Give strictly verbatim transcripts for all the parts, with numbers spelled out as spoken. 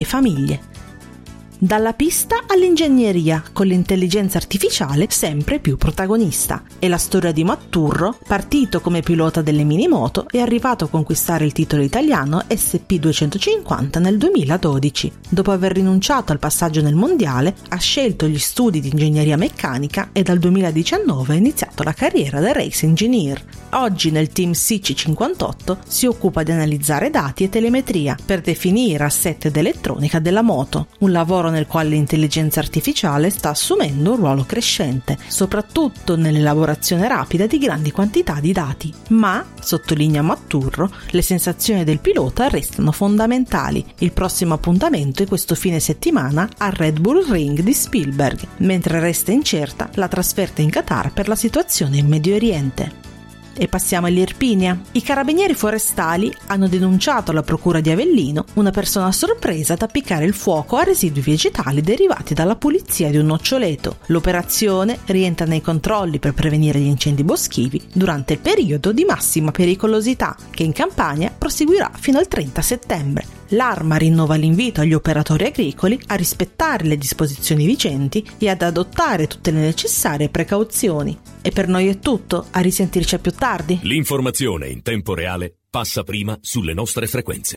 famiglie. Dalla pista all'ingegneria, con l'intelligenza artificiale sempre più protagonista. È la storia di Matturro, partito come pilota delle minimoto e arrivato a conquistare il titolo italiano S P duecentocinquanta nel duemiladodici. Dopo aver rinunciato al passaggio nel mondiale, ha scelto gli studi di ingegneria meccanica e dal duemiladiciannove ha iniziato la carriera da race engineer. Oggi nel team S I C cinquantotto si occupa di analizzare dati e telemetria per definire assetti ed elettronica della moto, un lavoro nel quale l'intelligenza artificiale sta assumendo un ruolo crescente, soprattutto nell'elaborazione rapida di grandi quantità di dati. Ma, sottolinea Matturro, le sensazioni del pilota restano fondamentali. Il prossimo appuntamento è questo fine settimana al Red Bull Ring di Spielberg, mentre resta incerta la trasferta in Qatar per la situazione in Medio Oriente. E passiamo all'Irpinia. I carabinieri forestali hanno denunciato alla procura di Avellino una persona sorpresa ad appiccare il fuoco a residui vegetali derivati dalla pulizia di un noccioleto. L'operazione rientra nei controlli per prevenire gli incendi boschivi durante il periodo di massima pericolosità, che in Campania proseguirà fino al trenta settembre. L'Arma rinnova l'invito agli operatori agricoli a rispettare le disposizioni vigenti e ad adottare tutte le necessarie precauzioni. E per noi è tutto, a risentirci a più tardi. L'informazione in tempo reale passa prima sulle nostre frequenze.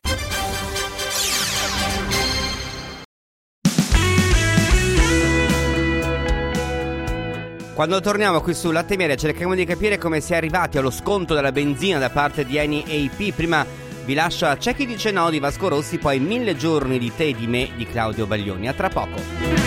Quando torniamo qui su Latte e Miele cerchiamo di capire come si è arrivati allo sconto della benzina da parte di Eni A P. Prima vi lascio a C'è chi dice no di Vasco Rossi, poi Mille giorni di te e di me di Claudio Baglioni. A tra poco.